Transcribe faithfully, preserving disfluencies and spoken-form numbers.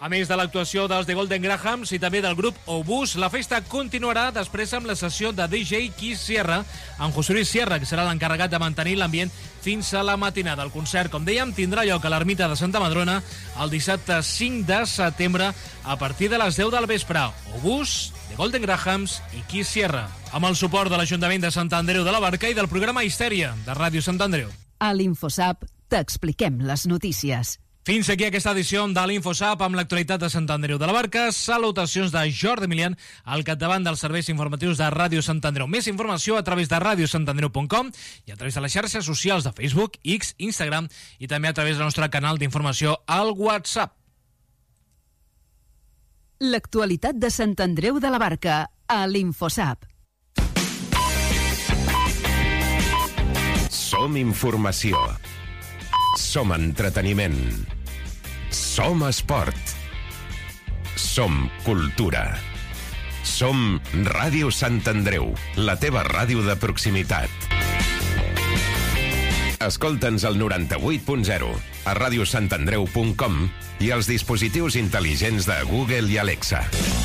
A més de l'actuació dels The Golden Grahams i també del grup Obús, la festa continuarà després amb la sessió de D J Keith Sierra, amb José Luis Sierra, que serà l'encarregat de mantenir l'ambient fins a la matinada. El concert, com dèiem, tindrà lloc a l'Ermita de Santa Madrona el dissabte cinc de setembre a partir de les deu del vespre. Obús, The Golden Grahams i Keith Sierra, amb el suport de l'Ajuntament de Sant Andreu de la Barca i del programa Histèria de Ràdio Sant Andreu. A l'Infosap t'expliquem les notícies. Fins aquí aquesta edició de l'Infosap amb l'actualitat de Sant Andreu de la Barca. Salutacions de Jordi Milian al capdavant dels serveis informatius de Ràdio Sant Andreu. Més informació a través de radio sant andreu punt com i a través de les xarxes socials de Facebook, X, Instagram i també a través del nostre canal d'informació al WhatsApp. L'actualitat de Sant Andreu de la Barca a l'Infosap. Som informació. Som entreteniment. Som esport. Som cultura. Som Ràdio Sant Andreu, la teva ràdio de proximitat. Escolta'ns al noranta-vuit punt zero, a radio sant andreu punt com i als dispositius intel·ligents de Google i Alexa.